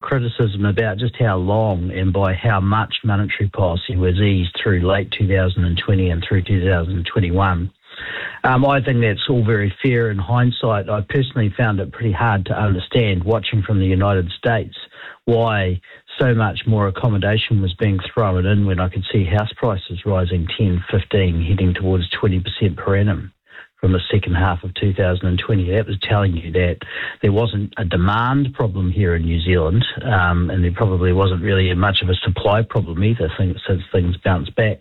criticism about just how long and by how much monetary policy was eased through late 2020 and through 2021. I think that's all very fair in hindsight. I personally found it pretty hard to understand, watching from the United States, why so much more accommodation was being thrown in when I could see house prices rising 10, 15, heading towards 20% per annum from the second half of 2020. That was telling you that there wasn't a demand problem here in New Zealand, and there probably wasn't really much of a supply problem either since things bounced back.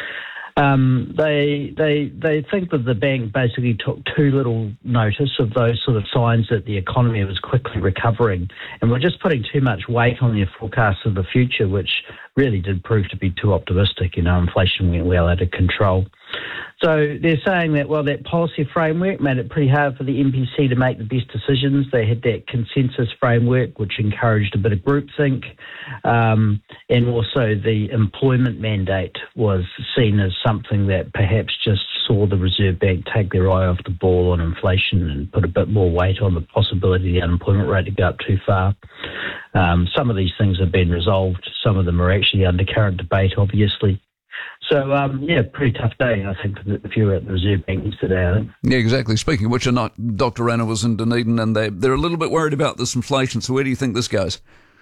They think that the bank basically took too little notice of those sort of signs that the economy was quickly recovering, and we're just putting too much weight on their forecasts of the future, which really did prove to be too optimistic. Inflation went well out of control. So they're saying that, well, that policy framework made it pretty hard for the MPC to make the best decisions. They had that consensus framework, which encouraged a bit of groupthink, and also the employment mandate was seen as something that perhaps just saw the Reserve Bank take their eye off the ball on inflation and put a bit more weight on the possibility of the unemployment rate to go up too far. Some of these things have been resolved. Some of them are actually under current debate, obviously. So, pretty tough day, I think, if you were at the Reserve Bank yesterday, I think. Yeah, exactly. Speaking of which, Dr. Rana was in Dunedin, and they're a little bit worried about this inflation. So where do you think this goes?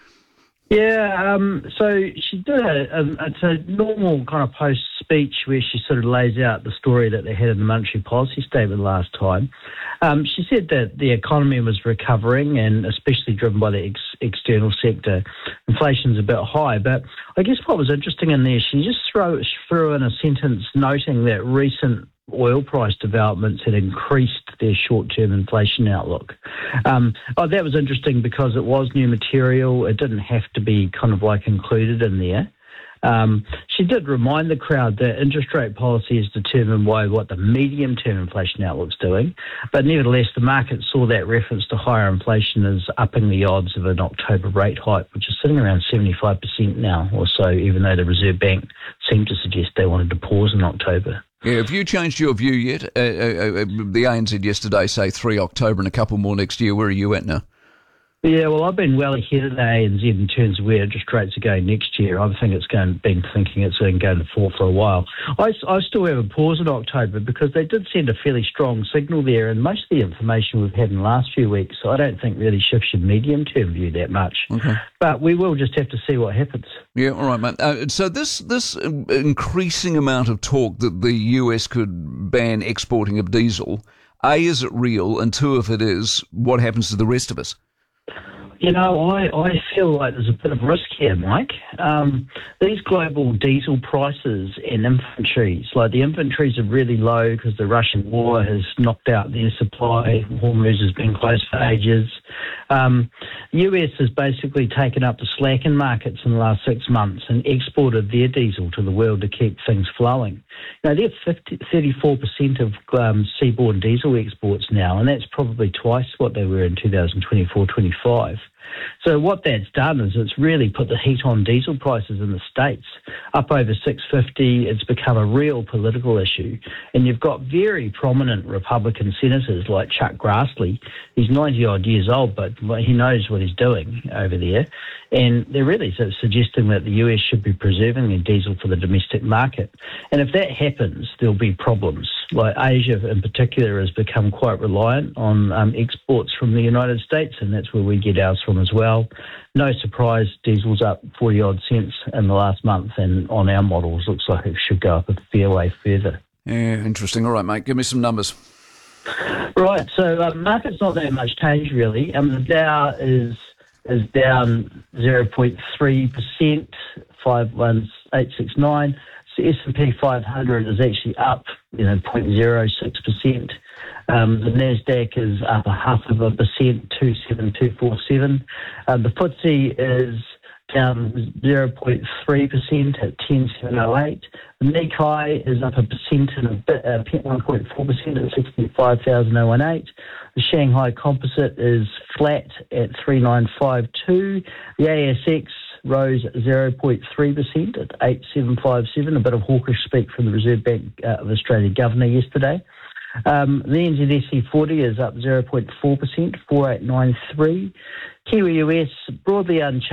Yeah, so she did it's a normal kind of post-speech where she sort of lays out the story that they had in the monetary policy statement last time. She said that the economy was recovering, and especially driven by the external sector. Inflation's a bit high, but I guess what was interesting in there, she just threw in a sentence noting that recent oil price developments had increased their short-term inflation outlook. That was interesting because it was new material. It didn't have to be kind of like included in there. She did remind the crowd that interest rate policy is determined by what the medium-term inflation outlook's doing, but nevertheless the market saw that reference to higher inflation as upping the odds of an October rate hike, which is sitting around 75% now or so, even though the Reserve Bank seemed to suggest they wanted to pause in October. Yeah, have you changed your view yet? The ANZ yesterday say 3 October and a couple more next year. Where are you at now? Yeah, well, I've been well ahead of the ANZ in terms of where interest rates are going next year. I think been thinking it's going to go to 4 for a while. I still have a pause in October because they did send a fairly strong signal there, and most of the information we've had in the last few weeks, I don't think really shifts your medium-term view that much. Okay. But we will just have to see what happens. Yeah, all right, mate. So this increasing amount of talk that the US could ban exporting of diesel, A, is it real? And 2, if it is, what happens to the rest of us? I feel like there's a bit of risk here, Mike. These global diesel prices and inventories, like the inventories are really low because the Russian war has knocked out their supply. Hormuz has been closed for ages. The US has basically taken up the slack in markets in the last 6 months and exported their diesel to the world to keep things flowing. They're 34% of seaborne diesel exports now, and that's probably twice what they were in 2024-25. So what that's done is it's really put the heat on diesel prices in the States. Up over $6.50, it's become a real political issue. And you've got very prominent Republican senators like Chuck Grassley. He's 90-odd years old, but he knows what he's doing over there. And they're really sort of suggesting that the US should be preserving their diesel for the domestic market. And if that happens, there'll be problems. Like Asia in particular has become quite reliant on exports from the United States, and that's where we get ours from as well. No surprise, diesel's up 40-odd cents in the last month, and on our models, looks like it should go up a fair way further. Yeah, interesting. All right, mate, give me some numbers. Right, so market's not that much change, really. The Dow is down 0.3%, 51869. The S&P 500 is actually up, 0.06%. The Nasdaq is up 0.5%, 27247. The FTSE is down 0.3% at 10708. The Nikkei is up 1.4% at 65,018. The Shanghai Composite is flat at 3952. The ASX rose 0.3% at 8757, a bit of hawkish speak from the Reserve Bank of Australia Governor yesterday. The NZSE 40 is up 0.4%, 4893. Kiwi US broadly unchanged.